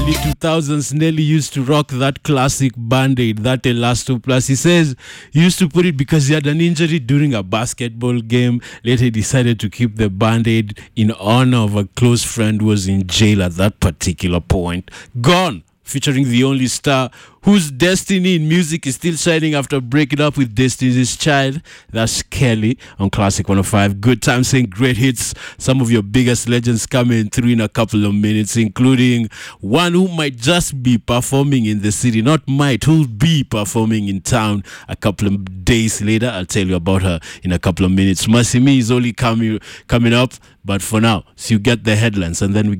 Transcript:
early 2000s, Nelly used to rock that classic Band-Aid, that Elasto Plus. He says he used to put it because he had an injury during a basketball game. Later, he decided to keep the Band-Aid in honor of a close friend who was in jail at that particular point. Gone, featuring the only star whose destiny in music is still shining after breaking up with Destiny's Child. That's Kelly on Classic 105. Good time saying great hits. Some of your biggest legends coming through in a couple of minutes, including one who might just be performing in the city, not might, who'll be performing in town a couple of days later. I'll tell you about her in a couple of minutes. Masimi is only coming up, but for now, so you get the headlines and then we